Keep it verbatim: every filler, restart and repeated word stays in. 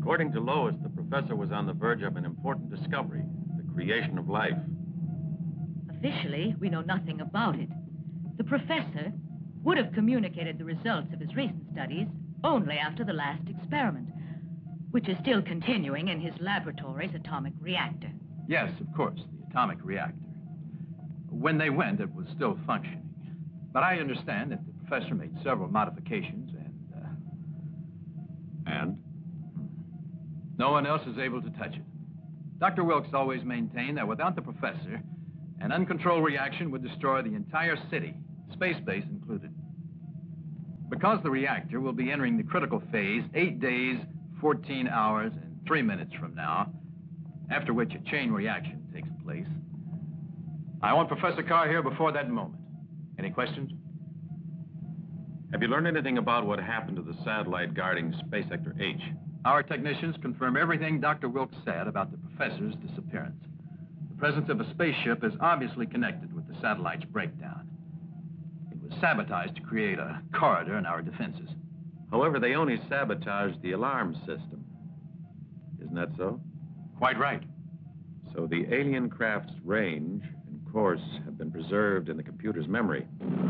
According to Lois, the professor was on the verge of an important discovery, the creation of life. Officially, we know nothing about it. The professor would have communicated the results of his recent studies only after the last experiment, which is still continuing in his laboratory's atomic reactor. Yes, of course, the atomic reactor. When they went, it was still functioning. But I understand that the professor made several modifications and, uh... And? No one else is able to touch it. Doctor Wilkes always maintained that without the professor, an uncontrolled reaction would destroy the entire city, space base included. Because the reactor will be entering the critical phase eight days, fourteen hours, and three minutes from now, after which a chain reaction takes place, I want Professor Carr here before that moment. Any questions? Have you learned anything about what happened to the satellite guarding Space Sector H? Our technicians confirm everything Doctor Wilkes said about the professor's disappearance. The presence of a spaceship is obviously connected with the satellite's breakdown. It was sabotaged to create a corridor in our defenses. However, they only sabotaged the alarm system. Isn't that so? Quite right. So the alien craft's range and course have been preserved in the computer's memory.